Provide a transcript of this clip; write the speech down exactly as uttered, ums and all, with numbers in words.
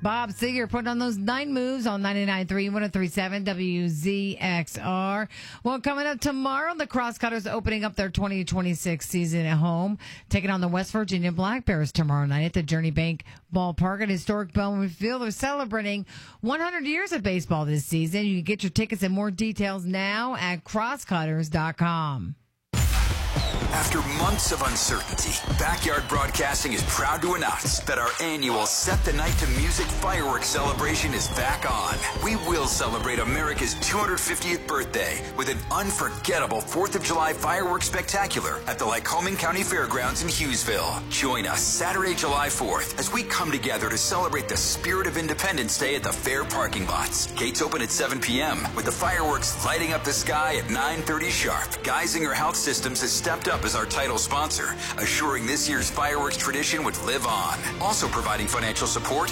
Bob Seger putting on those nine moves on ninety-nine point three, one oh three point seven W Z X R. Well, coming up tomorrow, the Crosscutters opening up their twenty twenty-six season at home, taking on the West Virginia Black Bears tomorrow night at the Journey Bank Ballpark at historic Bowman Field. They're celebrating one hundred years of baseball this season. You can get your tickets and more details now at crosscutters dot com. After months of uncertainty, Backyard Broadcasting is proud to announce that our annual Set the Night to Music fireworks celebration is back on. We will celebrate America's two hundred fiftieth birthday with an unforgettable fourth of July fireworks spectacular at the Lycoming County Fairgrounds in Hughesville. Join us Saturday, July fourth, as we come together to celebrate the spirit of Independence Day at the fair parking lots. Gates open at seven p.m. with the fireworks lighting up the sky at nine thirty sharp. Geisinger Health Systems has stepped up as our title sponsor, assuring this year's fireworks tradition would live on. Also providing financial support,